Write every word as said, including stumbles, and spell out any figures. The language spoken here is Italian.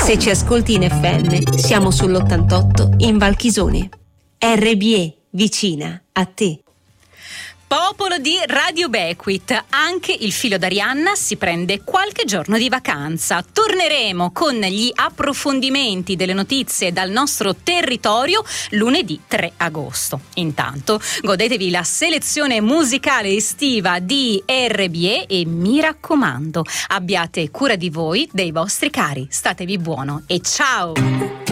Se ci ascolti in F M, siamo sull'ottantotto in Valchisone. R B E, vicina a te. Popolo di Radio Bequit, anche il filo d'Arianna si prende qualche giorno di vacanza. Torneremo con gli approfondimenti delle notizie dal nostro territorio lunedì tre agosto. Intanto godetevi la selezione musicale estiva di R B E e mi raccomando, abbiate cura di voi, dei vostri cari. Statevi buono e ciao!